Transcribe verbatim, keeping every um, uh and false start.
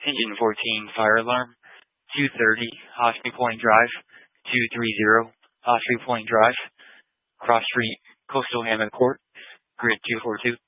Engine fourteen, fire alarm. two thirty, Osprey Point Drive. two thirty, Osprey Point Drive. Cross Street, Coastal Hammond Court. Grid two four two.